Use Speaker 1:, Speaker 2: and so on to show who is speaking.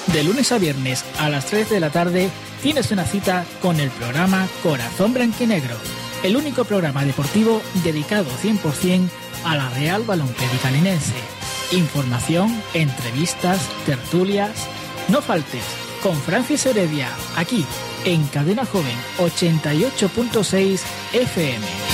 Speaker 1: De lunes a viernes a las 3 de la tarde tienes una cita con el programa Corazón Blanquinegro, el único programa deportivo dedicado 100% a la Real Balompédica Linense. Información, entrevistas, tertulias. No faltes con Francis Heredia, aquí en Cadena Joven 88.6 FM.